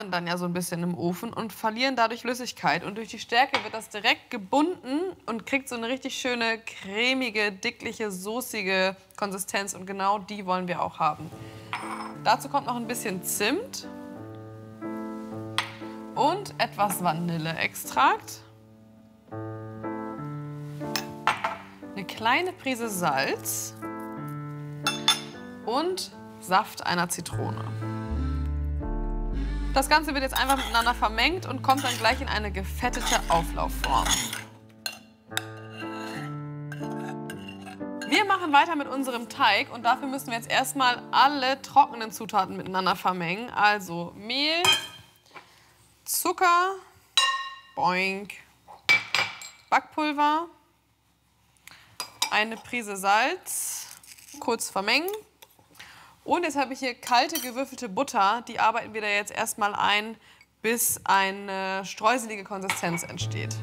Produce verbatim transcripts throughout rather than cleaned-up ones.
dann ja so ein bisschen im Ofen und verlieren dadurch Flüssigkeit. Und durch die Stärke wird das direkt gebunden und kriegt so eine richtig schöne, cremige, dickliche, soßige Konsistenz. Und genau die wollen wir auch haben. Dazu kommt noch ein bisschen Zimt und etwas Vanilleextrakt. Eine kleine Prise Salz und Saft einer Zitrone. Das Ganze wird jetzt einfach miteinander vermengt und kommt dann gleich in eine gefettete Auflaufform. Wir machen weiter mit unserem Teig und dafür müssen wir jetzt erstmal alle trockenen Zutaten miteinander vermengen. Also Mehl, Zucker, Boink, Backpulver, eine Prise Salz, kurz vermengen. Und jetzt habe ich hier kalte, gewürfelte Butter. Die arbeiten wir da jetzt erstmal ein, bis eine streuselige Konsistenz entsteht.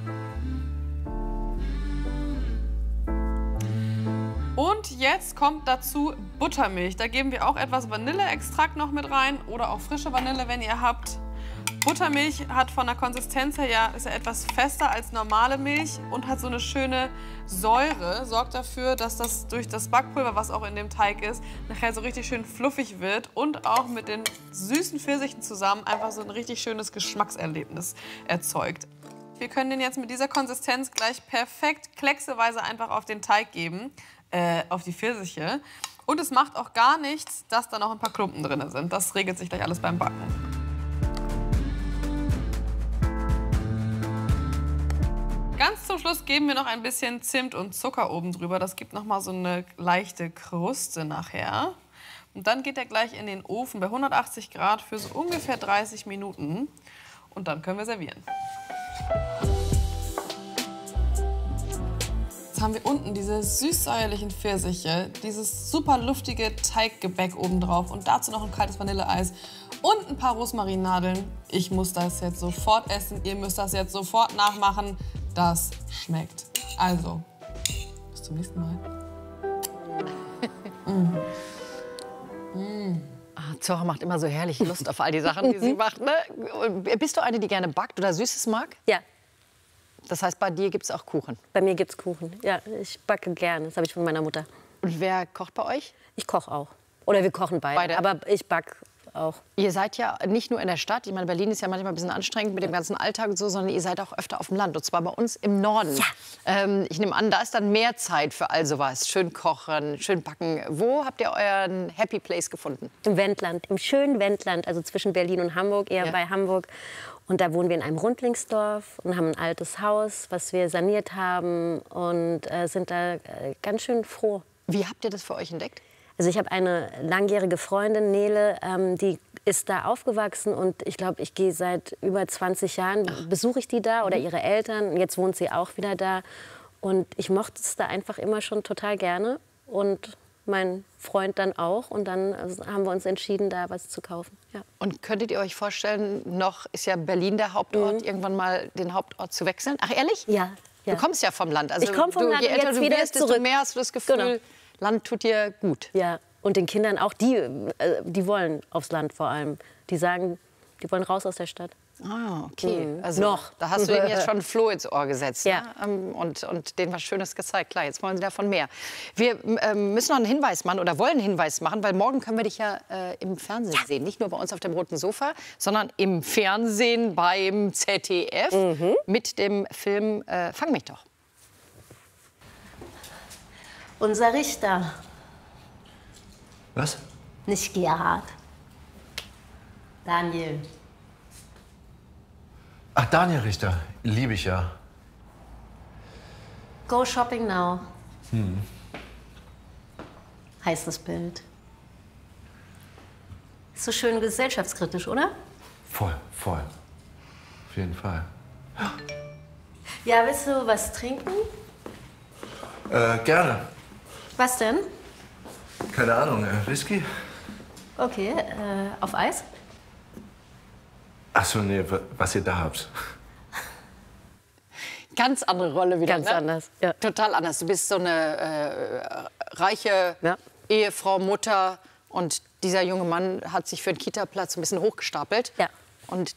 Und jetzt kommt dazu Buttermilch. Da geben wir auch etwas Vanilleextrakt noch mit rein oder auch frische Vanille, wenn ihr habt. Buttermilch hat von der Konsistenz her ja, ist ja etwas fester als normale Milch und hat so eine schöne Säure. Sorgt dafür, dass das durch das Backpulver, was auch in dem Teig ist, nachher so richtig schön fluffig wird und auch mit den süßen Pfirsichen zusammen einfach so ein richtig schönes Geschmackserlebnis erzeugt. Wir können den jetzt mit dieser Konsistenz gleich perfekt kleckseweise einfach auf den Teig geben, äh, auf die Pfirsiche. Und es macht auch gar nichts, dass da noch ein paar Klumpen drin sind. Das regelt sich gleich alles beim Backen. Ganz zum Schluss geben wir noch ein bisschen Zimt und Zucker oben drüber. Das gibt noch mal so eine leichte Kruste nachher. Und dann geht er gleich in den Ofen bei hundertachtzig Grad für so ungefähr dreißig Minuten. Und dann können wir servieren. Jetzt haben wir unten diese süß-säuerlichen Pfirsiche, dieses super luftige Teiggebäck oben drauf und dazu noch ein kaltes Vanilleeis und ein paar Rosmarinnadeln. Ich muss das jetzt sofort essen. Ihr müsst das jetzt sofort nachmachen. Das schmeckt. Also, bis zum nächsten Mal. mm. Mm. Ah, Zora macht immer so herrlich Lust auf all die Sachen, die sie macht. Ne? Bist du eine, die gerne backt oder Süßes mag? Ja. Das heißt, bei dir gibt es auch Kuchen? Bei mir gibt es Kuchen. Ja, ich backe gerne. Das habe ich von meiner Mutter. Und wer kocht bei euch? Ich koche auch. Oder wir kochen beide. beide. Aber ich backe auch. Ihr seid ja nicht nur in der Stadt. Ich meine, Berlin ist ja manchmal ein bisschen anstrengend mit dem ganzen Alltag und so, sondern ihr seid auch öfter auf dem Land. Und zwar bei uns im Norden. Ja. Ähm, ich nehme an, da ist dann mehr Zeit für all sowas. Schön kochen, schön backen. Wo habt ihr euren Happy Place gefunden? Im Wendland, im schönen Wendland, also zwischen Berlin und Hamburg, eher ja. bei Hamburg. Und da wohnen wir in einem Rundlingsdorf und haben ein altes Haus, was wir saniert haben und äh, sind da äh, ganz schön froh. Wie habt ihr das für euch entdeckt? Also ich habe eine langjährige Freundin, Nele, ähm, die ist da aufgewachsen und ich glaube, ich gehe seit über zwanzig Jahren, Ach. besuche ich die da oder ihre Eltern. Jetzt wohnt sie auch wieder da und ich mochte es da einfach immer schon total gerne und mein Freund dann auch und dann haben wir uns entschieden, da was zu kaufen. Ja. Und könntet ihr euch vorstellen, noch ist ja Berlin der Hauptort, mhm. irgendwann mal den Hauptort zu wechseln? Ach ehrlich? Ja. ja. Du kommst ja vom Land. Also ich komme vom du, Land je älter jetzt du wieder wirst, zurück. desto mehr hast du das Gefühl, genau. Land tut dir gut. Ja, und den Kindern auch, die, äh, die wollen aufs Land vor allem. Die sagen, die wollen raus aus der Stadt. Ah, okay. Mhm. Also, noch. Da hast du ihnen jetzt schon ein Floh ins Ohr gesetzt. Ja. Ne? Und, und denen was Schönes gezeigt. Klar, jetzt wollen sie davon mehr. Wir ähm, müssen noch einen Hinweis machen oder wollen einen Hinweis machen, weil morgen können wir dich ja äh, im Fernsehen ja. sehen. Nicht nur bei uns auf dem roten Sofa, sondern im Fernsehen beim Z D F mhm. mit dem Film äh, Fang mich doch. Unser Richter. Was? Nicht Gerhard. Daniel. Ach, Daniel Richter. Liebe ich ja. Go shopping now. Hm. Heißt das Bild. Ist so schön gesellschaftskritisch, oder? Voll, voll. Auf jeden Fall. Ja, ja, willst du was trinken? äh, gerne. Was denn? Keine Ahnung, äh, Whisky? Okay, äh, auf Eis? Ach so, nee, was ihr da habt. Ganz andere Rolle wieder. Ganz ne? anders, ja. Total anders. Du bist so eine äh, reiche ja. Ehefrau, Mutter und dieser junge Mann hat sich für einen Kita-Platz ein bisschen hochgestapelt. Ja. Und